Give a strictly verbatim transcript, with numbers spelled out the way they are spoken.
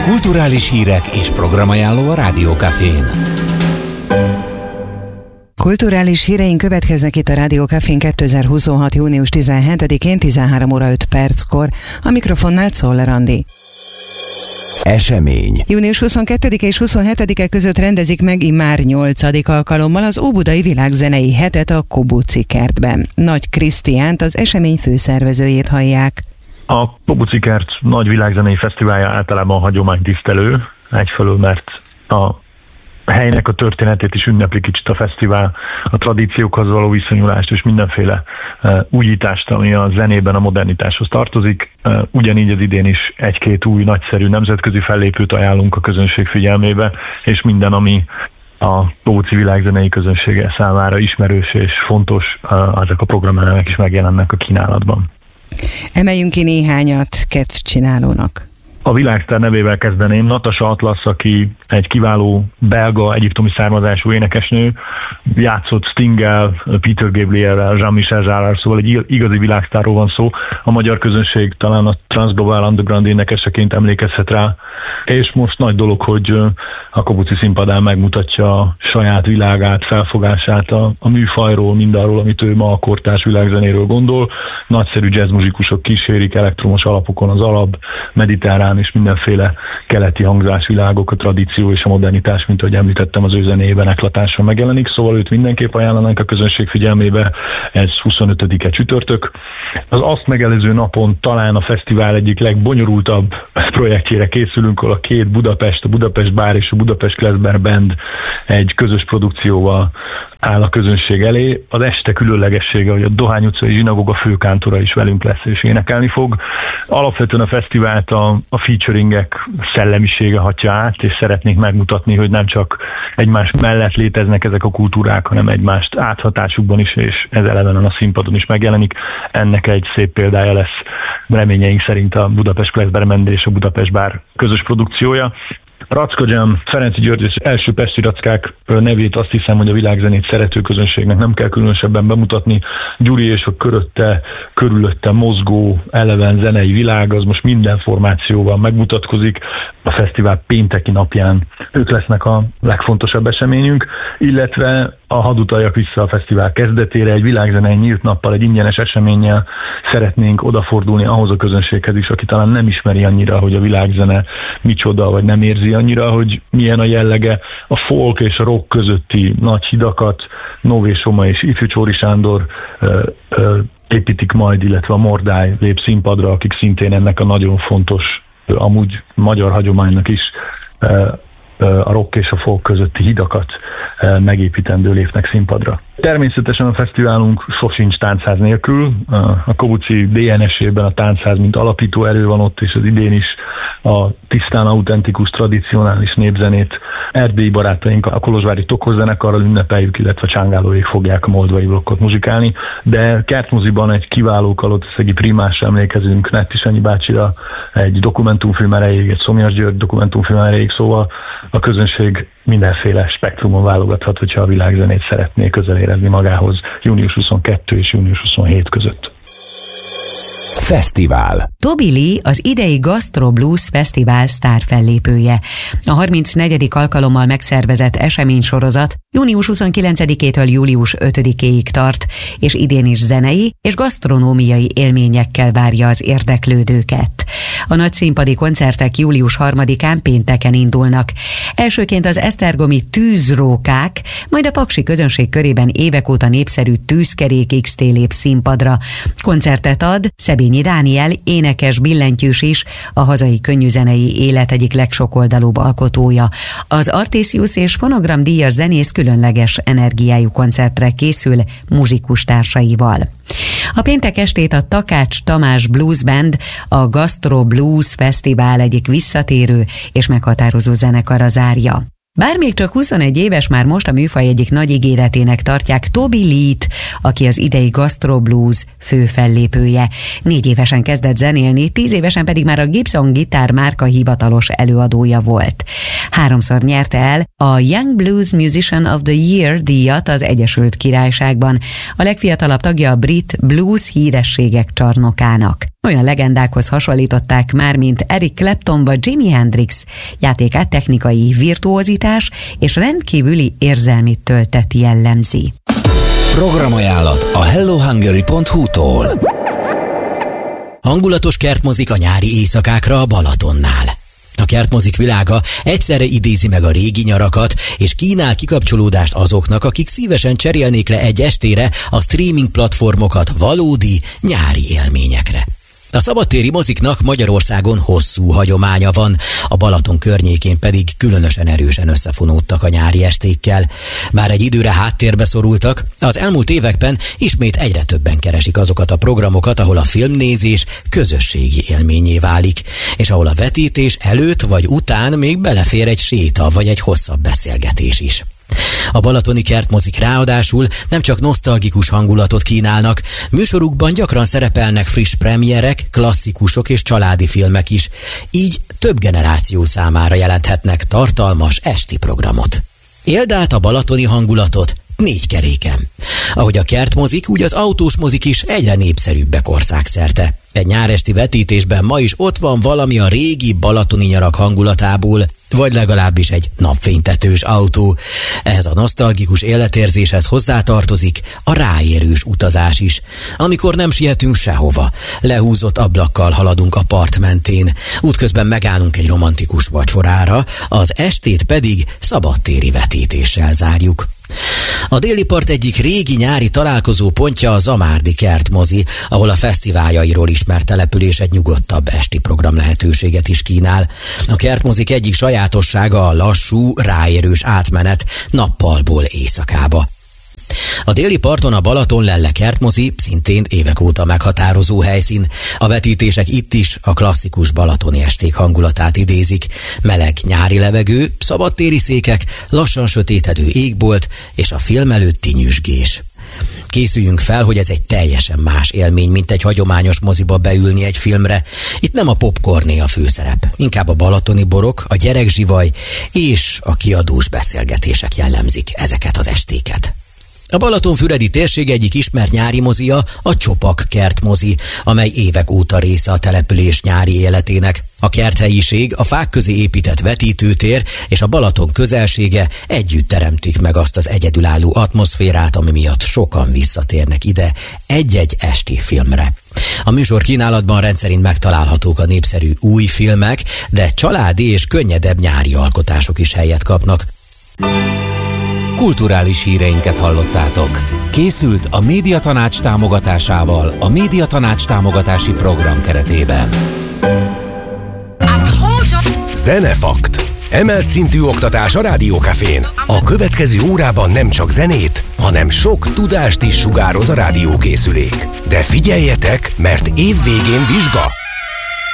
Kulturális hírek és programajánló a Rádió Cafén. Kulturális híreink következnek itt a Rádió Cafén kétezer-huszonhat. június tizenhetedikén tizenhárom óra öt perckor. A mikrofonnál Czoller Andi. Esemény. június huszonkettedike és huszonhetedike között rendezik meg immár nyolcadik alkalommal az Óbudai Világzenei Hetet a Kobuci Kertben. Nagy Krisztiánt, az esemény főszervezőjét hallják. A Kobuci Kert nagy világzenei fesztiválja általában hagyománytisztelő, egyfelől, mert a helynek a történetét is ünnepli kicsit a fesztivál, a tradíciókhoz való viszonyulást és mindenféle uh, újítást, ami a zenében a modernitáshoz tartozik. Uh, ugyanígy az idén is egy-két új nagyszerű nemzetközi fellépőt ajánlunk a közönség figyelmébe, és minden, ami a Kobuci világzenei közönsége számára ismerős és fontos, uh, ezek a programelemek is megjelennek a kínálatban. Emeljünk ki néhányat kedvcsinálónak. A világsztár nevével kezdeném. Natasha Atlas, aki egy kiváló belga, egyiptomi származású énekesnő, játszott Stinggel, Peter Gabrielrel, Jean-Michel Jarre, szóval egy igazi világsztárról van szó. A magyar közönség talán a Transglobal Underground énekeseként emlékezhet rá, és most nagy dolog, hogy a Kobuci színpadán megmutatja a saját világát, felfogását a, a műfajról, mindarról, amit ő ma a kortárs világzenéről gondol. Nagyszerű jazzmuzsikusok kísérik elektromos alapokon az alap, mediterrán és mindenféle keleti hangzásvilágok, a tradíció és a modernitás, mint ahogy említettem, az ő zenéjében eklatással megjelenik, szóval őt mindenképp ajánlanánk a közönség figyelmébe, ez huszonötödike csütörtök. Az azt megelőző napon talán a fesztivál egyik legbonyolultabb projektjére készülünk, ahol a két Budapest, a Budapest Bár és a Budapest Klezmer Band egy közös produkcióval áll a közönség elé. Az este különlegessége, hogy a Dohány utcai zsinagoga főkántora is velünk lesz és énekelni fog. Alapvetően a fesztivált a, a featuringek szellemisége hatja át, és szeretnék megmutatni, hogy nem csak egymás mellett léteznek ezek a kultúrák, hanem egymást áthatásukban is, és ez elevenen a színpadon is megjelenik. Ennek egy szép példája lesz reményeink szerint a Budapest Klezmer Band és a Budapest Bár közös produkciója. Racka Jam, Ferenczy György és első pesti rackák nevét azt hiszem, hogy a világzenét szerető közönségnek nem kell különösebben bemutatni. Gyuri és a körötte, körülötte mozgó, eleven zenei világ, az most minden formációval megmutatkozik. A fesztivál pénteki napján ők lesznek a legfontosabb eseményünk, illetve a hadd utaljak vissza a fesztivál kezdetére, egy világzenei nyílt nappal, egy ingyenes eseménnyel szeretnénk odafordulni ahhoz a közönséghez is, aki talán nem ismeri annyira, hogy a világzene micsoda, vagy nem érzi annyira, hogy milyen a jellege. A folk és a rock közötti nagy hidakat Nové Soma és Ifjú Csóri Sándor ö, ö, építik majd, illetve a Mordály lép színpadra, akik szintén ennek a nagyon fontos, amúgy magyar hagyománynak is ö, a rock és a folk közötti hidakat megépítendő lépnek színpadra. Természetesen a fesztiválunk sosincs táncház nélkül. A Kobuci dé en es-ében a táncház mint alapító erő van ott, és az idén is a tisztán autentikus, tradicionális népzenét erdélyi barátaink a kolozsvári Tokos zenekarral ünnepeljük, illetve Csángálóék fogják a moldvai blokkot muzsikálni. De Kertmoziban egy kiváló kalotaszegi primásra emlékezünk, Netti Sanyi bácsira, egy dokumentumfilm erejéig, egy Szomjas György dokumentumfilm erejéig, szóval a közönség mindenféle spektrumon válogathat, hogyha a világzenét szeretné közel érezni magához június huszonkettő és június huszonhét között. Fesztivál. Toby Lee az idei Gastro Blues Fesztivál sztárfellépője. A harmincnegyedik alkalommal megszervezett eseménysorozat június huszonkilencedikétől július ötödikéig tart, és idén is zenei és gasztronómiai élményekkel várja az érdeklődőket. A nagy színpadi koncertek július harmadikán pénteken indulnak. Elsőként az esztergomi tűzrókák, majd a paksi közönség körében évek óta népszerű Tűzkerék X T lép színpadra. Koncertet ad Szebényi Dániel, énekes billentyűs is, a hazai könnyűzenei élet egyik legsokoldalúbb alkotója. Az Artisius és Fonogram díjas zenész különleges energiájú koncertre készül muzsikustársaival. A péntek estét a Takács Tamás Blues Band, a Gastro Blues Fesztivál egyik visszatérő és meghatározó zenekara zárja. Bár még csak huszonegy éves, már most a műfaj egyik nagy ígéretének tartják Toby Lee-t, aki az idei Gastro Blues fő fellépője. Négy évesen kezdett zenélni, tíz évesen pedig már a Gibson Gitár márka hivatalos előadója volt. Háromszor nyerte el a Young Blues Musician of the Year díjat az Egyesült Királyságban. A legfiatalabb tagja a brit blues hírességek csarnokának. olyan legendákhoz hasonlították már, mint Eric Clapton vagy Jimi Hendrix. Játékát technikai virtuózitás és rendkívüli érzelmi töltet jellemzi. Programajánlat a hello hungary pont hu-tól. Hangulatos kertmozik a nyári éjszakákra a Balatonnál. A kertmozik világa egyszerre idézi meg a régi nyarakat, és kínál kikapcsolódást azoknak, akik szívesen cserélnék le egy estére a streaming platformokat valódi nyári élményekre. A szabadtéri moziknak Magyarországon hosszú hagyománya van, a Balaton környékén pedig különösen erősen összefonódtak a nyári estékkel. Bár egy időre háttérbe szorultak, az elmúlt években ismét egyre többen keresik azokat a programokat, ahol a filmnézés közösségi élményé válik, és ahol a vetítés előtt vagy után még belefér egy séta vagy egy hosszabb beszélgetés is. A balatoni kertmozik ráadásul nem csak nosztalgikus hangulatot kínálnak, műsorukban gyakran szerepelnek friss premierek, klasszikusok és családi filmek is, így több generáció számára jelenthetnek tartalmas esti programot. Éld át a balatoni hangulatot négy keréken. Ahogy a kertmozik, úgy az autós mozik is egyre népszerűbbek országszerte. Egy nyáresti vetítésben ma is ott van valami a régi balatoni nyarak hangulatából, vagy legalábbis egy napfénytetős autó. Ehhez a nosztalgikus életérzéshez hozzátartozik a ráérős utazás is. Amikor nem sietünk sehova, lehúzott ablakkal haladunk a part mentén, útközben megállunk egy romantikus vacsorára, az estét pedig szabadtéri vetítéssel zárjuk. A déli part egyik régi nyári találkozó pontja a Zamárdi kertmozi, ahol a fesztiváljairól ismert település egy nyugodtabb esti program lehetőséget is kínál. A kertmozik egyik sajátossága a lassú, ráérős átmenet nappalból éjszakába. A déli parton a Balaton-Lelle kertmozi szintén évek óta meghatározó helyszín. A vetítések itt is a klasszikus balatoni esték hangulatát idézik. Meleg nyári levegő, szabadtéri székek, lassan sötétedő égbolt és a film előtti nyüzsgés. Készüljünk fel, hogy ez egy teljesen más élmény, mint egy hagyományos moziba beülni egy filmre. Itt nem a popcorné a főszerep, inkább a balatoni borok, a gyerekzsivaj és a kiadós beszélgetések jellemzik ezeket az estéket. A Balatonfüredi térség egyik ismert nyári mozia a Csopak kertmozi, amely évek óta része a település nyári életének. A kerthelyiség, a fák közé épített vetítőtér és a Balaton közelsége együtt teremtik meg azt az egyedülálló atmoszférát, ami miatt sokan visszatérnek ide egy-egy esti filmre. A műsor kínálatban rendszerint megtalálhatók a népszerű új filmek, de családi és könnyedebb nyári alkotások is helyet kapnak. Kulturális híreinket hallottátok. Készült a Médiatanács támogatásával a Médiatanács támogatási program keretében. Zenefakt. Emelt szintű oktatás a Rádiókafén. A következő órában nem csak zenét, hanem sok tudást is sugároz a rádiókészülék. De figyeljetek, mert év végén vizsga!